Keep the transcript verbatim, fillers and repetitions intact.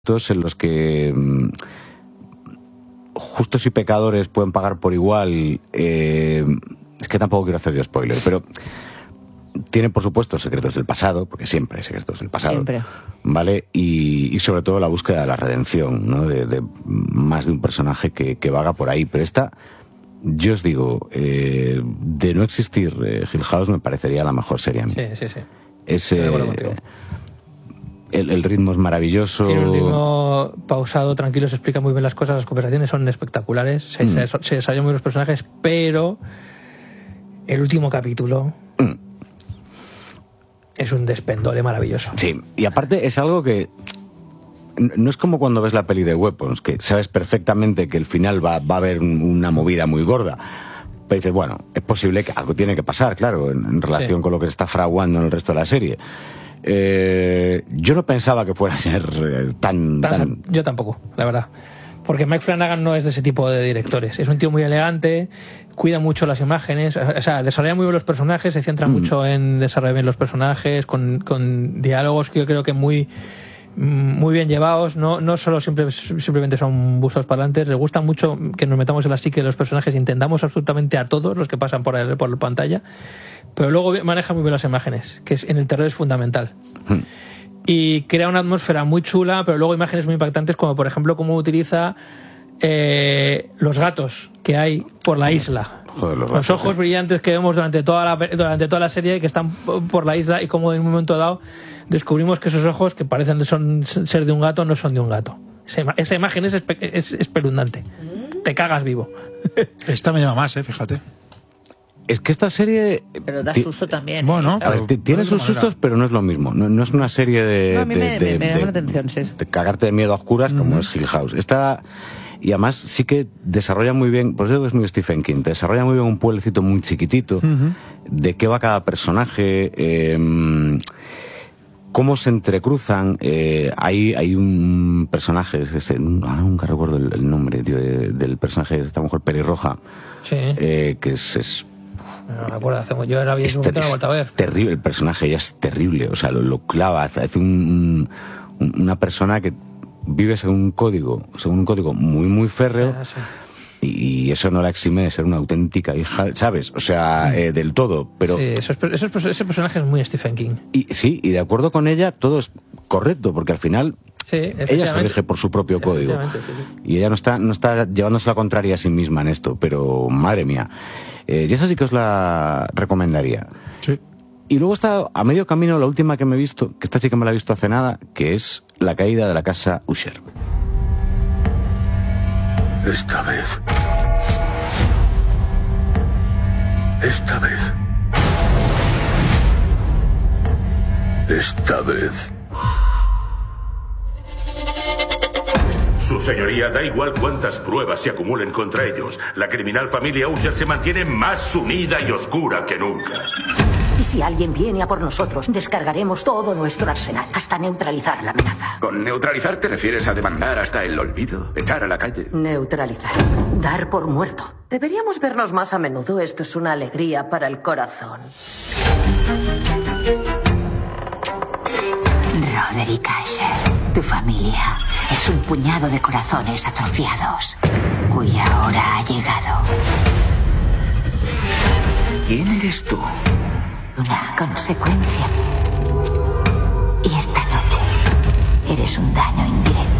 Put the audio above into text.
en los que mmm, justos y pecadores pueden pagar por igual. Eh, es que tampoco quiero hacer yo spoiler, pero tiene, por supuesto, secretos del pasado, porque siempre hay secretos del pasado. Siempre. ¿Vale? Y, y sobre todo la búsqueda de la redención, ¿no? De, de más de un personaje que, que vaga por ahí. Pero esta, yo os digo, eh, de no existir eh, Hill House, me parecería la mejor serie a mí. Sí, sí, sí. Es, eh, el, el ritmo es maravilloso. Tiene un ritmo pausado, tranquilo, se explica muy bien las cosas, las conversaciones son espectaculares, se, mm. se, se desarrollan muy bien los personajes, pero el último capítulo mm. es un despendole maravilloso. Sí, y aparte es algo que no es como cuando ves la peli de Weapons, que sabes perfectamente que el final va, va a haber una movida muy gorda. Pero dices, bueno, es posible que algo tiene que pasar, claro, en, en relación sí. con lo que se está fraguando en el resto de la serie. Eh, yo no pensaba que fuera a ser eh, tan, tan... Yo tampoco, la verdad. Porque Mike Flanagan no es de ese tipo de directores. Es un tío muy elegante, cuida mucho las imágenes, o sea, desarrolla muy bien los personajes, se centra mm. mucho en desarrollar bien los personajes, con, con diálogos que yo creo que muy... muy bien llevados, no, no solo simple, simplemente son bustos parlantes, les gusta mucho que nos metamos en la psique de los personajes, entendamos absolutamente a todos los que pasan por, el, por la pantalla, pero luego maneja muy bien las imágenes, que es, en el terror es fundamental. Hmm. Y crea una atmósfera muy chula, pero luego imágenes muy impactantes, como por ejemplo cómo utiliza eh, los gatos que hay por la isla. Joder, los, los gatos, ojos eh. brillantes que vemos durante toda la durante toda la serie, que están por la isla, y como en un momento dado descubrimos que esos ojos que parecen son ser de un gato no son de un gato. Esa, esa imagen es, espe, es espeluznante. Te cagas vivo. Esta me llama más, eh, fíjate. Es que esta serie... Pero da susto también. Bueno, a ver, tiene sus sustos, pero no es lo mismo. No, no es una serie de... No, a mí de, me, de, me, me llama de, la atención, sí. De cagarte de miedo a oscuras, mm. como es Hill House. Esta... Y además sí que desarrolla muy bien, pues eso es muy Stephen King, desarrolla muy bien un pueblecito muy chiquitito, uh-huh. de qué va cada personaje, eh, cómo se entrecruzan. Eh, hay, hay un personaje, este, nunca recuerdo el, el nombre, tío, de, del personaje de esta mujer pelirroja, sí. eh, que es... es no me acuerdo, hace, yo era bien, es, ter, es vuelta a ver. terrible, el personaje ya es terrible, o sea, lo, lo clava, hace un, un, una persona que vive según un código, según un código muy, muy férreo, ah, sí. y, y eso no la exime de ser una auténtica hija, ¿sabes? O sea, eh, del todo, pero... Sí, eso es, eso es, ese personaje es muy Stephen King. Y, sí, y de acuerdo con ella, todo es correcto, porque al final sí, ella se rige por su propio código. Sí, sí. Y ella no está, no está llevándose la contraria a sí misma en esto, pero madre mía. Eh, y esa sí que os la recomendaría. Sí. Y luego está a medio camino la última que me he visto, que esta sí que me la he visto hace nada, que es La caída de la casa Usher. Esta vez. Esta vez. Esta vez. Su señoría, da igual cuántas pruebas se acumulen contra ellos. La criminal familia Usher se mantiene más unida y oscura que nunca. Y si alguien viene a por nosotros, descargaremos todo nuestro arsenal hasta neutralizar la amenaza. ¿Con neutralizar te refieres a demandar hasta el olvido? ¿Echar a la calle? Neutralizar. Dar por muerto. Deberíamos vernos más a menudo. Esto es una alegría para el corazón. Roderick Usher, tu familia es un puñado de corazones atrofiados, cuya hora ha llegado. ¿Quién eres tú? Una consecuencia. Y esta noche eres un daño indirecto.